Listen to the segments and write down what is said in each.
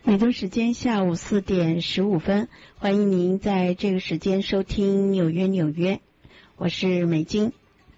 美东时间下午4:15，欢迎您在这个时间收听纽约，我是美金。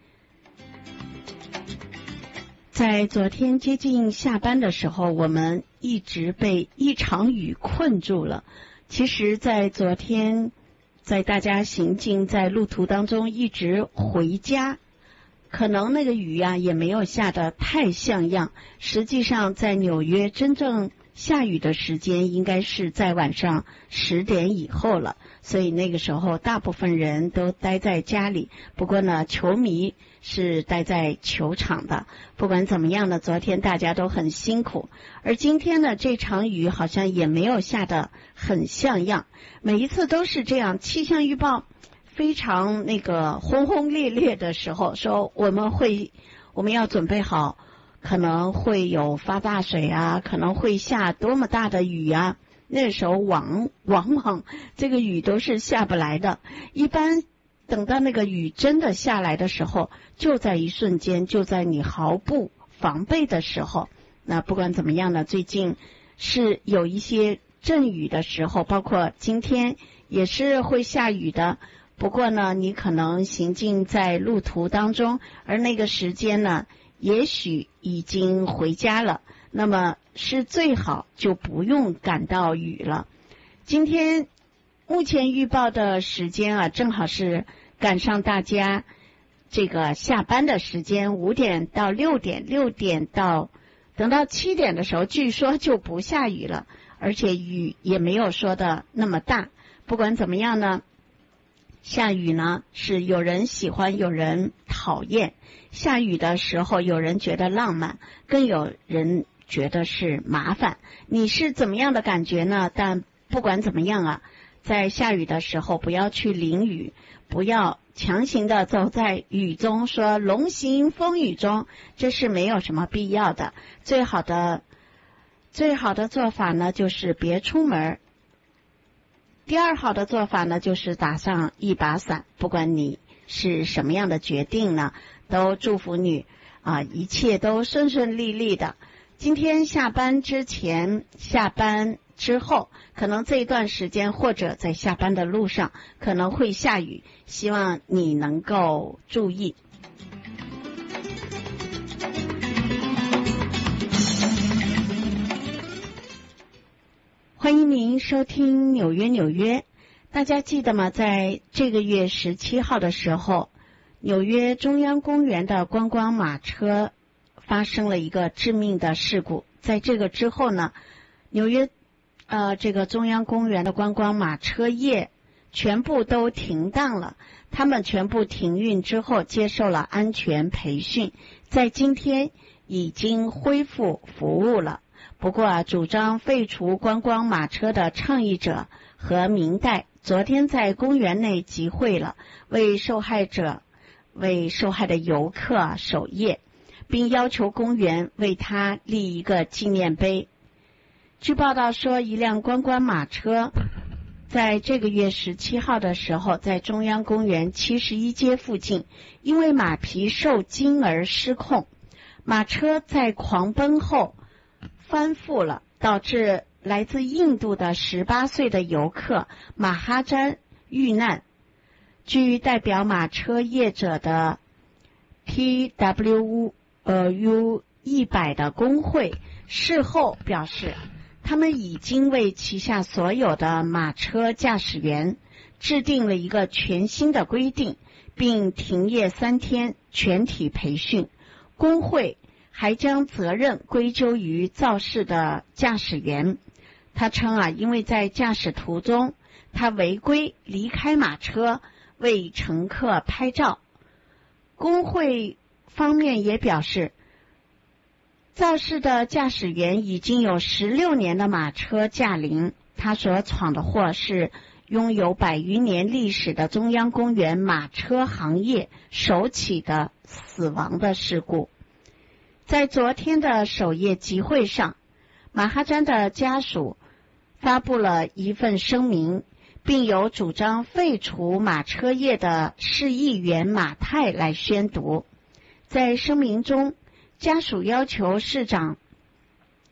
在昨天接近下班的时候，我们一直被一场雨困住了。其实在昨天，在大家行进在路途当中一直回家，可能那个雨也没有下得太像样。实际上在纽约真正下雨的时间应该是在晚上10点以后了，所以那个时候大部分人都待在家里。不过呢，球迷是待在球场的。不管怎么样呢，昨天大家都很辛苦，而今天呢，这场雨好像也没有下得很像样。每一次都是这样，气象预报非常轰轰烈烈的时候，说我们要准备好，可能会有发大水啊，可能会下多么大的雨啊。那个时候往往这个雨都是下不来的。一般等到那个雨真的下来的时候，就在一瞬间，就在你毫不防备的时候。那不管怎么样呢，最近是有一些阵雨的时候，包括今天也是会下雨的。不过呢，你可能行进在路途当中，而那个时间呢，也许已经回家了，那么是最好就不用赶到雨了。今天目前预报的时间正好是赶上大家这个下班的时间，5点到6点，6点到等到7点的时候，据说就不下雨了，而且雨也没有说的那么大。不管怎么样呢，下雨呢是有人喜欢有人讨厌。下雨的时候有人觉得浪漫，更有人觉得是麻烦。你是怎么样的感觉呢？但不管怎么样在下雨的时候不要去淋雨，不要强行的走在雨中，说龙行风雨中，这是没有什么必要的。最好的做法呢就是别出门。第二好的做法呢就是打上一把伞。不管你是什么样的决定呢，都祝福你一切都顺顺利利的。今天下班之前，下班之后，可能这一段时间或者在下班的路上可能会下雨，希望你能够注意。欢迎您收听纽约。大家记得吗？在这个月17号的时候，纽约中央公园的观光马车发生了一个致命的事故。在这个之后呢，纽约这个中央公园的观光马车业全部都停当了，他们全部停运之后接受了安全培训，在今天已经恢复服务了。不过主张废除观光马车的倡议者和民代昨天在公园内集会了，为受害的游客守夜，并要求公园为他立一个纪念碑。据报道说，一辆观光马车在这个月17号的时候，在中央公园71街附近，因为马匹受惊而失控，马车在狂奔后翻覆了，导致来自印度的18岁的游客马哈詹遇难。据代表马车业者的 PWU 100的工会事后表示，他们已经为旗下所有的马车驾驶员制定了一个全新的规定，并停业3天全体培训。工会还将责任归咎于肇事的驾驶员。他称因为在驾驶途中他违规离开马车为乘客拍照。工会方面也表示，肇事的驾驶员已经有16年的马车驾龄，他所闯的祸是拥有100余年历史的中央公园马车行业首起的死亡的事故。在昨天的守夜集会上，马哈詹的家属发布了一份声明，并由主张废除马车业的市议员马泰来宣读。在声明中，家属要求市长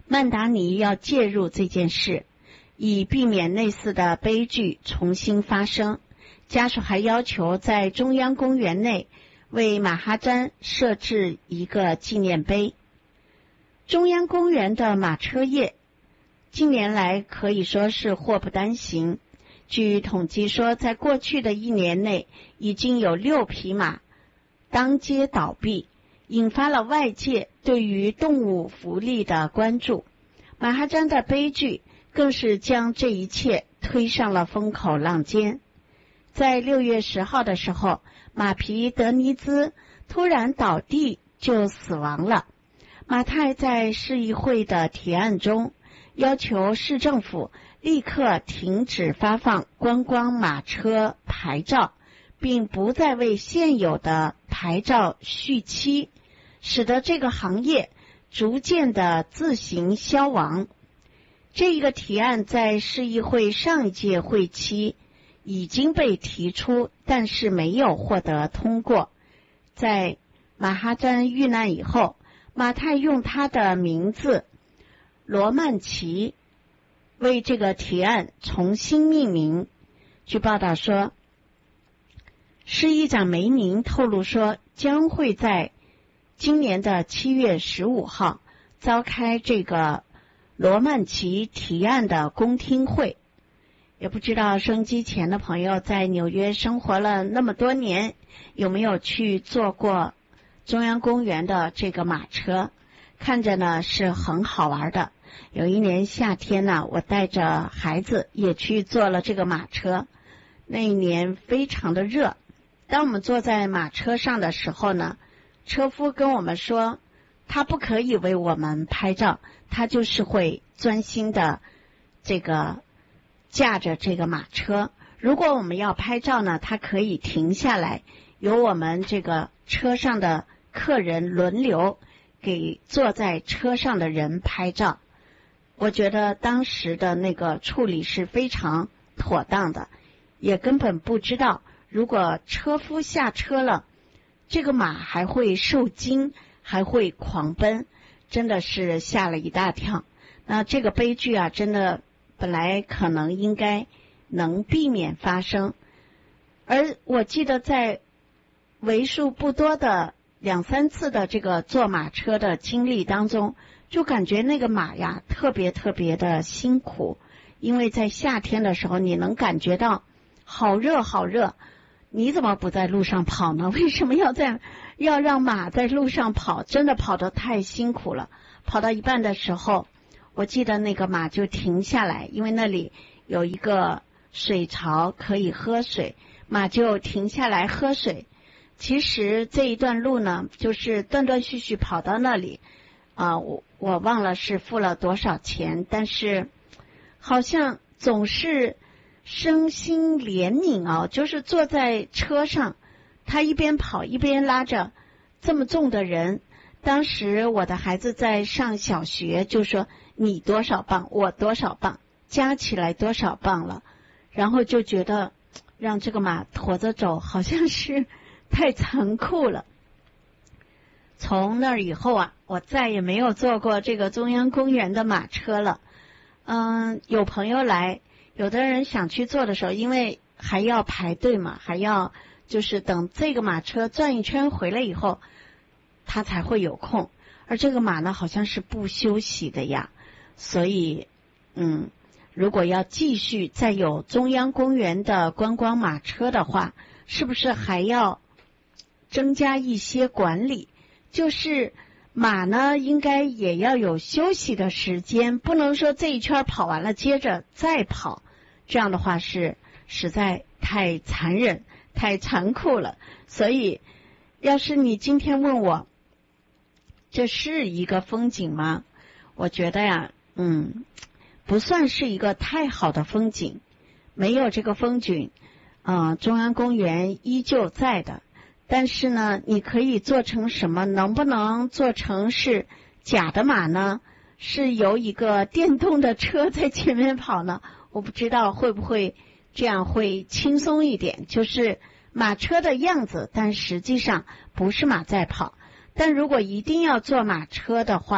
曼达尼要介入这件事，以避免类似的悲剧重新发生。家属还要求在中央公园内为马哈詹设置一个纪念碑。中央公园的马车业近年来可以说是祸不单行。据统计说，在过去的1年内，已经有6匹马当街倒闭，引发了外界对于动物福利的关注。马哈詹的悲剧更是将这一切推上了风口浪尖。在6月10号的时候，马皮德尼兹突然倒地就死亡了。马太在市议会的提案中要求市政府立刻停止发放观光马车牌照，并不再为现有的牌照续期，使得这个行业逐渐的自行消亡。这一个提案在市议会上一届会期已经被提出，但是没有获得通过。在马哈詹遇难以后，马太用他的名字罗曼奇为这个提案重新命名。据报道说，市议长梅宁透露说，将会在今年的7月15号召开这个罗曼奇提案的公听会。也不知道收音机前的朋友在纽约生活了那么多年，有没有去坐过中央公园的这个马车，看着呢是很好玩的。有一年夏天呢，我带着孩子也去坐了这个马车，那一年非常的热。当我们坐在马车上的时候呢，车夫跟我们说他不可以为我们拍照，他就是会专心的这个驾着这个马车。如果我们要拍照呢，他可以停下来，由我们这个车上的客人轮流给坐在车上的人拍照。我觉得当时的那个处理是非常妥当的，也根本不知道如果车夫下车了，这个马还会受惊，还会狂奔，真的是吓了一大跳。那这个悲剧啊，真的本来可能应该能避免发生。而我记得在为数不多的2-3次的这个坐马车的经历当中，就感觉那个马呀特别的辛苦。因为在夏天的时候，你能感觉到好热好热，你怎么不在路上跑呢？为什么要让马在路上跑？真的跑得太辛苦了。跑到一半的时候，我记得那个马就停下来，因为那里有一个水槽可以喝水，马就停下来喝水。其实这一段路呢，就是断断续续跑到那里我忘了是付了多少钱，但是好像总是身心怜悯就是坐在车上，他一边跑一边拉着这么重的人。当时我的孩子在上小学，就说你多少磅，我多少磅，加起来多少磅了，然后就觉得让这个马驮着走好像是太残酷了。从那儿以后我再也没有坐过这个中央公园的马车了。有朋友来，有的人想去坐的时候，因为还要排队嘛，还要就是等这个马车转一圈回来以后，他才会有空。而这个马呢，好像是不休息的呀，所以如果要继续再有中央公园的观光马车的话，是不是还要增加一些管理？就是马呢应该也要有休息的时间，不能说这一圈跑完了接着再跑，这样的话是实在太残忍太残酷了。所以要是你今天问我这是一个风景吗，我觉得呀不算是一个太好的风景。没有这个风景中央公园依旧在的。但是呢，你可以做成什么？能不能做成是假的马呢？是由一个电动的车在前面跑呢？我不知道会不会这样会轻松一点，就是马车的样子，但实际上不是马在跑。但如果一定要坐马车的话，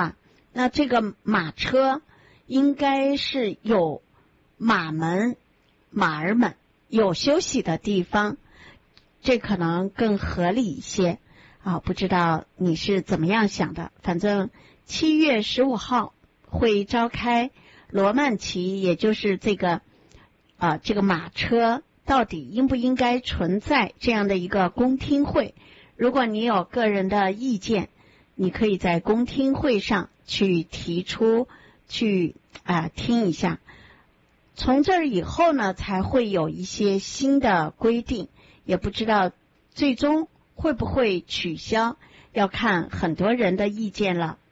那这个马车应该是有马门、马儿们有休息的地方，这可能更合理一些啊。不知道你是怎么样想的？反正7月15号会召开罗曼奇，也就是这个马车到底应不应该存在这样的一个公听会。如果你有个人的意见，你可以在公听会上去提出，去听一下。从这儿以后呢，才会有一些新的规定，也不知道最终会不会取消，要看很多人的意见了。